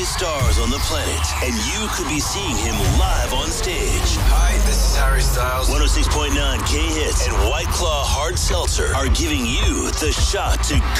stars on the planet, and you could be seeing him live on stage. Hi, this is Harry Styles. 106.9 K-Hits and White Claw Hard Seltzer are giving you the shot to